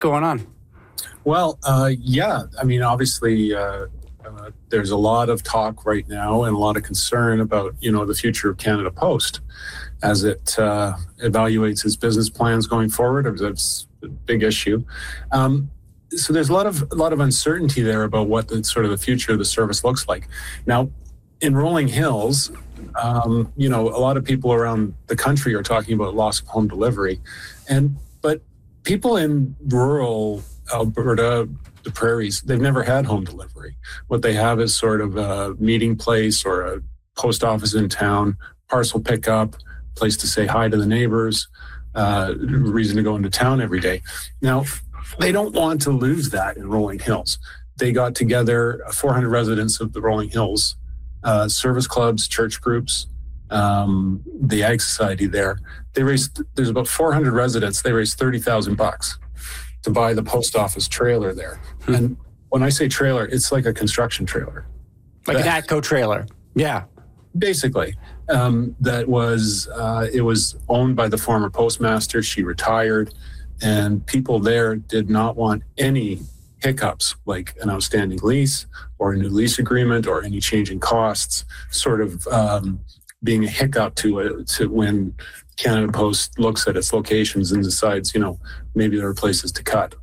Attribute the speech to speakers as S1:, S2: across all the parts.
S1: going on?
S2: Well, yeah. I mean, obviously, there's a lot of talk right now and a lot of concern about, the future of Canada Post as it evaluates its business plans going forward. It's a big issue. So there's a lot of uncertainty there about what the future of the service looks like. Now, in Rolling Hills, a lot of people around the country are talking about loss of home delivery, but people in rural Alberta, the prairies, they've never had home delivery. What they have is sort of a meeting place or a post office in town, parcel pickup, place to say hi to the neighbors, reason to go into town every day. Now, they don't want to lose that in Rolling Hills. They got together 400 residents of the Rolling Hills, service clubs, church groups, the Ag Society there. There's about 400 residents. They raised $30,000 to buy the post office trailer there. And when I say trailer, it's like a construction trailer.
S1: Like an ATCO trailer. Yeah.
S2: Basically. It was owned by the former postmaster. She retired. And people there did not want any hiccups like an outstanding lease or a new lease agreement or any change in costs, sort of being a hiccup to when Canada Post looks at its locations and decides, maybe there are places to cut.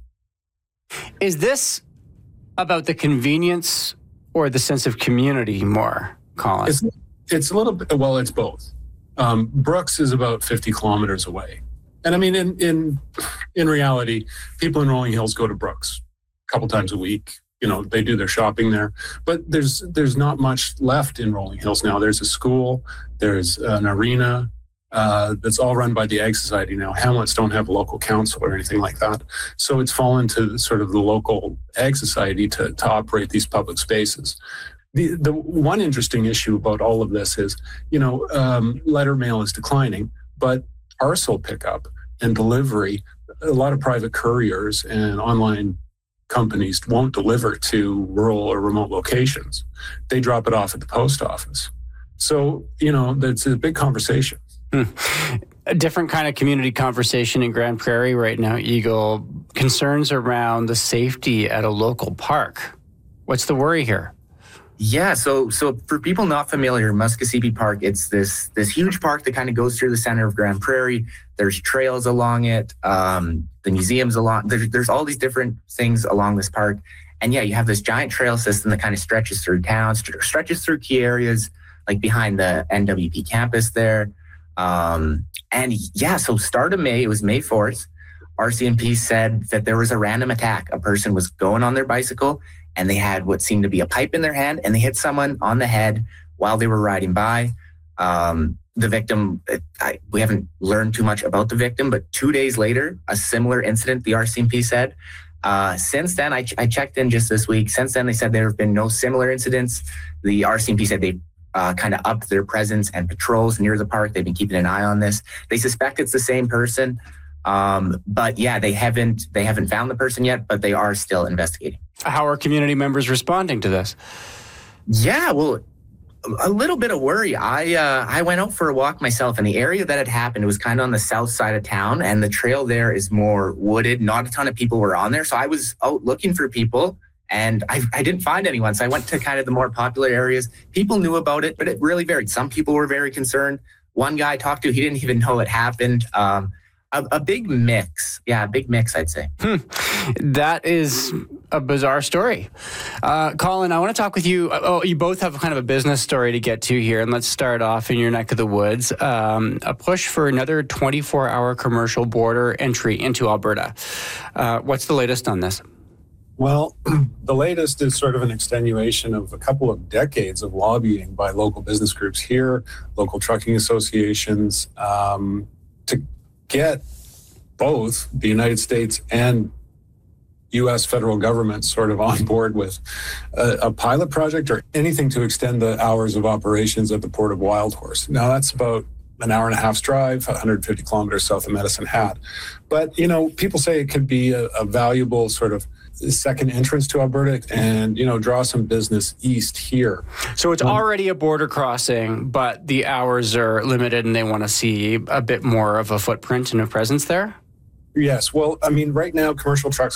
S1: Is this about the convenience or the sense of community more, Colin?
S2: It's a little bit, well, it's both. Brooks is about 50 kilometers away. And I mean, in reality, people in Rolling Hills go to Brooks a couple times a week. They do their shopping there. But there's not much left in Rolling Hills now. There's a school, there's an arena that's all run by the Ag Society now. Hamlets don't have a local council or anything like that. So it's fallen to sort of the local Ag Society to operate these public spaces. The one interesting issue about all of this is, letter mail is declining, but parcel pickup and delivery, a lot of private couriers and online companies won't deliver to rural or remote locations. They drop it off at the post office. So, that's a big conversation.
S1: A different kind of community conversation in Grande Prairie right now, Eagle. Concerns around the safety at a local park. What's the worry here?
S3: Yeah, so for people not familiar, Muskosipi Park, it's this huge park that kind of goes through the center of Grande Prairie. There's trails along it, the museums along. There's all these different things along this park, and yeah, you have this giant trail system that kind of stretches through town, stretches through key areas like behind the NWP campus there, and yeah, so start of May, it was May 4th. RCMP said that there was a random attack. A person was going on their bicycle, and they had what seemed to be a pipe in their hand, and they hit someone on the head while they were riding by. The victim, we haven't learned too much about the victim, but 2 days later, a similar incident, the RCMP said. Since then, I checked in just this week. Since then, they said there have been no similar incidents. The RCMP said they kind of upped their presence and patrols near the park. They've been keeping an eye on this. They suspect it's the same person. But yeah, they haven't found the person yet, but they are still investigating.
S1: How are community members responding to this?
S3: Yeah, well, a little bit of worry. I went out for a walk myself, and the area that had happened, it was kind of on the south side of town, and the trail there is more wooded. Not a ton of people were on there, so I was out looking for people, and I didn't find anyone. So I went to kind of the more popular areas. People knew about it, but it really varied. Some people were very concerned. One guy I talked to, he didn't even know it happened. A big mix. Yeah, a big mix, I'd say.
S1: That is a bizarre story. Colin, I want to talk with you. You both have kind of a business story to get to here, and let's start off in your neck of the woods. A push for another 24-hour commercial border entry into Alberta. What's the latest on this?
S2: Well, the latest is sort of an extenuation of a couple of decades of lobbying by local business groups here, local trucking associations, to get both the United States and U.S. federal government sort of on board with a pilot project or anything to extend the hours of operations at the Port of Wildhorse. Now, that's about an hour and a half's drive, 150 kilometers south of Medicine Hat. But, people say it could be a valuable sort of second entrance to Alberta and, draw some business east here.
S1: So it's already a border crossing, but the hours are limited and they want to see a bit more of a footprint and a presence there?
S2: Yes. Well, right now, commercial trucks